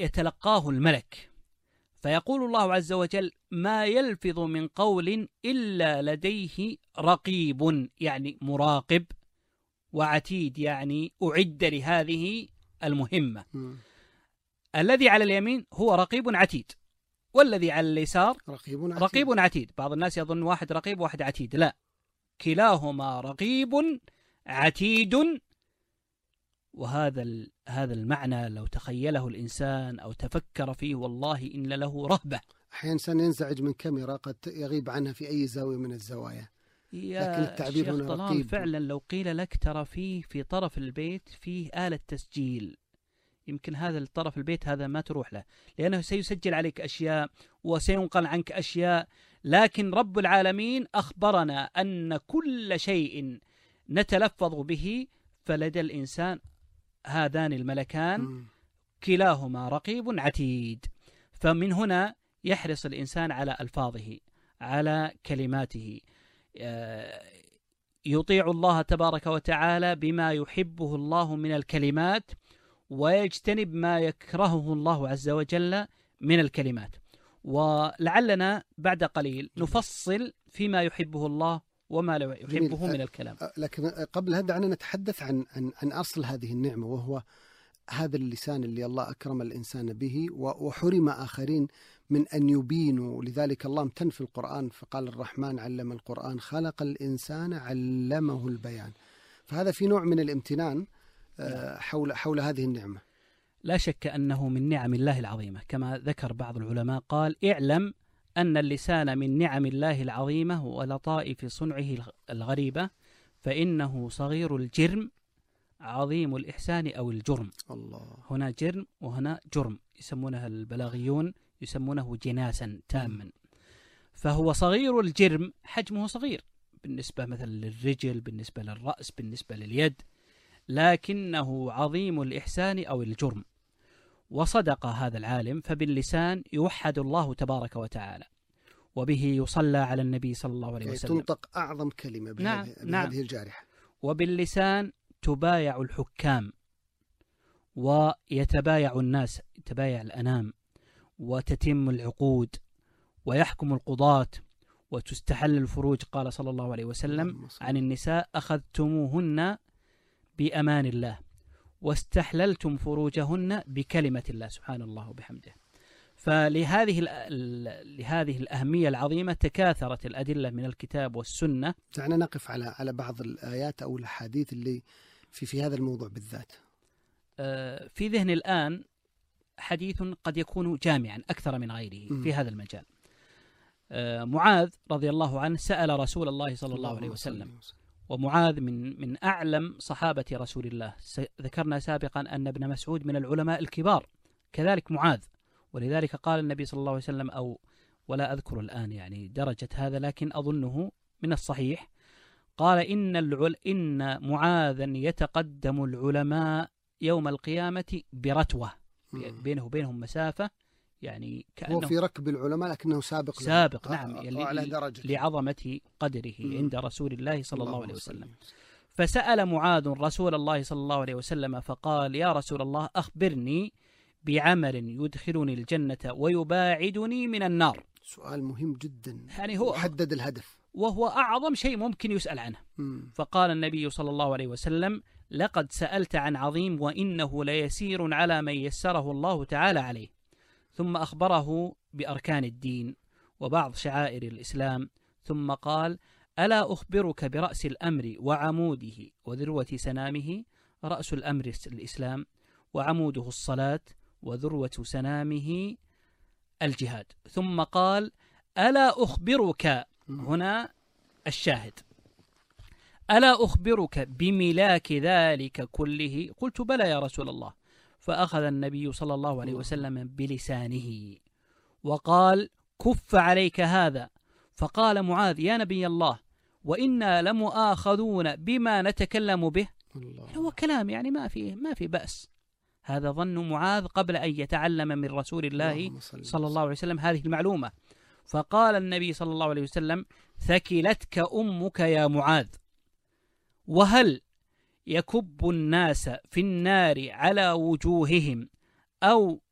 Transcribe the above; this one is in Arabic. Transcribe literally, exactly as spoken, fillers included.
يتلقاه الملك، فيقول الله عز وجل: ما يلفظ من قول إلا لديه رقيب، يعني مراقب، وعتيد، يعني أعد لهذه المهمة. م. الذي على اليمين هو رقيب عتيد، والذي على اليسار رقيب عتيد. رقيب عتيد. بعض الناس يظن واحد رقيب وواحد عتيد، لا، كلاهما رقيب عتيد. وهذا هذا المعنى لو تخيله الإنسان أو تفكر فيه والله إن له رهبة. أحيانا إنسان ينزعج من كاميرا قد يغيب عنها في أي زاوية من الزوايا، لكن التعبير هنا رقيب. فعلا لو قيل لك ترى فيه في طرف البيت فيه آلة تسجيل، يمكن هذا الطرف البيت هذا ما تروح له، لأنه سيسجل عليك أشياء وسينقل عنك أشياء، لكن رب العالمين أخبرنا أن كل شيء نتلفظ به فلدى الإنسان هذان الملكان م. كلاهما رقيب عتيد. فمن هنا يحرص الإنسان على ألفاظه، على كلماته، يطيع الله تبارك وتعالى بما يحبه الله من الكلمات، ويجتنب ما يكرهه الله عز وجل من الكلمات. ولعلنا بعد قليل نفصل فيما يحبه الله وما لا يحبه جميل. من الكلام. لكن قبل هذا دعنا نتحدث عن, عن, عن أصل هذه النعمة، وهو هذا اللسان اللي الله أكرم الإنسان به وحرم آخرين من أن يبينوا. لذلك الله امتن في القرآن فقال: الرحمن علم القرآن خلق الإنسان علمه البيان. فهذا في نوع من الامتنان حول حول هذه النعمة. لا شك أنه من نعم الله العظيمة، كما ذكر بعض العلماء قال: اعلم أن اللسان من نعم الله العظيمة ولطائف صنعه الغريبة، فإنه صغير الجرم عظيم الإحسان أو الجرم. الله. هنا جرم وهنا جرم، يسمونها البلاغيون يسمونه جناسا تاما. فهو صغير الجرم، حجمه صغير بالنسبة مثلا للرجل، بالنسبة للرأس، بالنسبة لليد، لكنه عظيم الإحسان أو الجرم. وصدق هذا العالم، فباللسان يوحد الله تبارك وتعالى، وبه يصلى على النبي صلى الله عليه وسلم. تنطق أعظم كلمة بهذه, نعم. بهذه نعم. الجارحة. وباللسان تبايع الحكام، ويتبايع الناس، يتبايع الأنام، وتتم العقود، ويحكم القضاة، وتستحل الفروج. قال صلى الله عليه وسلم عن النساء: أخذتموهن بأمان الله واستحللتم فروجهن بكلمة الله. سبحان الله وبحمده. فلهذه لهذه الأهمية العظيمة تكاثرت الأدلة من الكتاب والسنة. دعنا نقف على على بعض الآيات أو الحديث اللي في في هذا الموضوع بالذات. في ذهني الآن حديث قد يكون جامعا أكثر من غيره م. في هذا المجال. معاذ رضي الله عنه سأل رسول الله صلى الله عليه وسلم، ومعاذ من من أعلم صحابة رسول الله. ذكرنا سابقا أن ابن مسعود من العلماء الكبار، كذلك معاذ. ولذلك قال النبي صلى الله عليه وسلم، أو ولا أذكر الآن يعني درجة هذا، لكن أظنه من الصحيح، قال: إن العل إن معاذا يتقدم العلماء يوم القيامة برتوة، بينه وبينهم مسافة، يعني كأنه هو في ركب العلماء لكنه سابق سابق له. نعم، على درجة لعظمة قدره م. عند رسول الله صلى الله, الله عليه وسلم. فسأل معاذ رسول الله صلى الله عليه وسلم فقال: يا رسول الله، أخبرني بعمل يدخلني الجنة ويباعدني من النار. سؤال مهم جدا، يعني هو حدد الهدف، وهو أعظم شيء ممكن يسأل عنه. م. فقال النبي صلى الله عليه وسلم: لقد سألت عن عظيم، وإنه ليسير على من يسره الله تعالى عليه. ثم أخبره بأركان الدين وبعض شعائر الإسلام، ثم قال: ألا أخبرك برأس الأمر وعموده وذروة سنامه؟ رأس الأمر الإسلام، وعموده الصلاة، وذروة سنامه الجهاد. ثم قال: ألا أخبرك، هنا الشاهد، ألا أخبرك بملاك ذلك كله؟ قلت: بلى يا رسول الله. فأخذ النبي صلى الله عليه وسلم بلسانه وقال: كف عليك هذا. فقال معاذ: يا نبي الله، وإنا لمؤاخذون بما نتكلم به. الله. هو كلام يعني ما فيه ما في بأس. هذا ظن معاذ قبل أن يتعلم من رسول الله صلى الله عليه وسلم هذه المعلومة. فقال النبي صلى الله عليه وسلم: ثكلتك أمك يا معاذ. وهل يكب الناس في النار على وجوههم أو